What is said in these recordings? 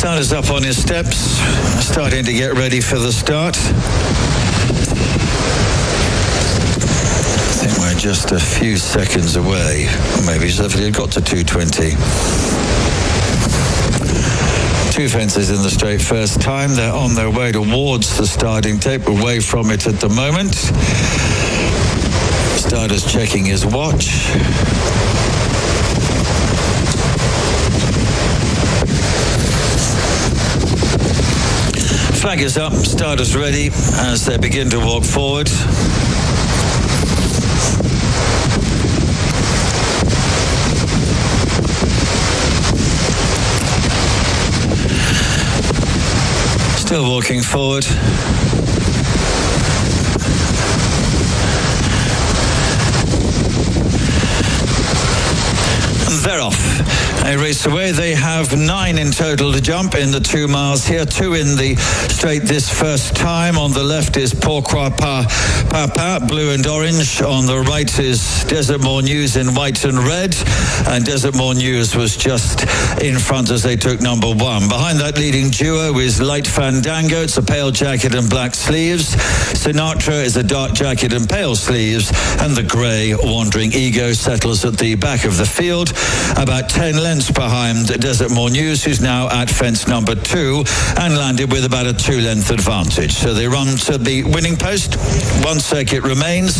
Starter's up on his steps, starting to get ready for the start. I think we're just a few seconds away. Maybe if it had got to 2:20. Two fences in the straight first time. They're on their way towards the starting tape, away from it at the moment. Starter's checking his watch. Flag is up, starters ready as they begin to walk forward. Still walking forward. And they're off. They race away. They have 9 in total to jump in the 2 miles here. 2 in the straight this first time. On the left is Pourquoi Pas Papa, blue and orange. On the right is Desert More News in white and red. And Desert More News was just in front as they took number 1. Behind that leading duo is Light Fandango. It's a pale jacket and black sleeves. Sinatra is a dark jacket and pale sleeves. And the grey Wandering Ego settles at the back of the field. About 10 lengths behind Desert More News, who's now at fence number 2 and landed with about a 2-length advantage. So they run to the winning post. 1 circuit remains.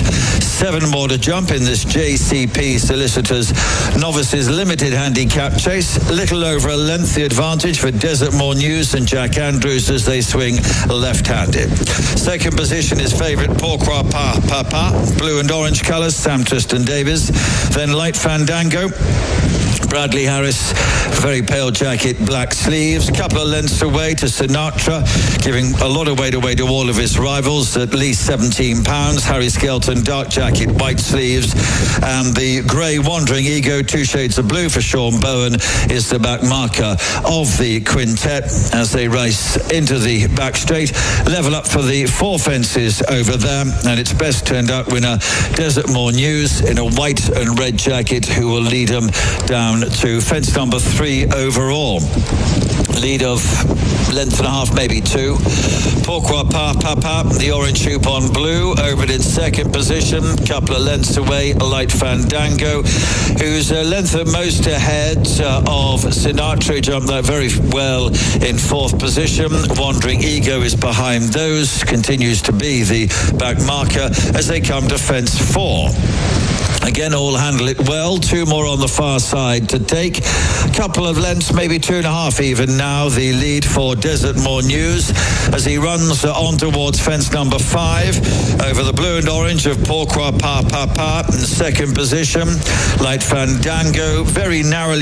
7 more to jump in this JCP Solicitors Novices Limited Handicap Chase. Little over a length the advantage for Desert More News and Jack Andrews as they swing left-handed. Second position is favourite Pourquoi Pas Papa, blue and orange colours, Sam Tristan-Davies. Then Light Fandango, Bradley Harris, very pale jacket, black sleeves. Couple of lengths away to Sinatra, giving a lot of weight away to all of his rivals, at least 17 pounds. Harry Skelton, dark jacket, white sleeves. And the grey Wandering Ego, 2 shades of blue for Sean Bowen, is the back marker of the quintet as they race into the back straight. Level up for the 4 fences over there. And it's best turned out winner Desert More News in a white and red jacket, who will lead them down to fence number 3 overall. Lead of length and a half, maybe 2. Pourquoi Pas Papa, the orange hoop on blue, over it in second position. Couple of lengths away, Light Fandango, who's a length at most ahead of Sinatra, jumped that very well in 4th position. Wandering Ego is behind those, continues to be the back marker as they come to fence 4. Again, all handle it well. 2 more on the far side to take. Couple of lengths, maybe 2.5 even now. The lead for Desert More News as he runs on towards fence number 5 over the blue and orange of Pourquoi Pas Papa in second position. Light Fandango very narrowly